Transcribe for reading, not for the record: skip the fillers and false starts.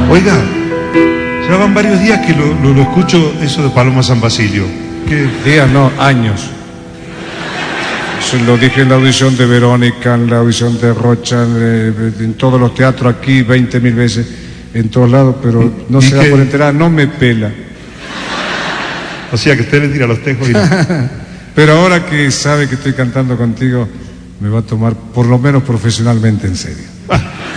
Oiga, ya van varios días que lo escucho eso de Paloma San Basilio. ¿Qué? Días, no, años. Eso lo dije en la audición de Verónica, en la audición de Rocha, en todos los teatros aquí, 20.000 veces, en todos lados, pero no se da por enterar, no me pela. O sea que usted le tira los tejos y no. Pero ahora que sabe que estoy cantando contigo, me va a tomar por lo menos profesionalmente en serio.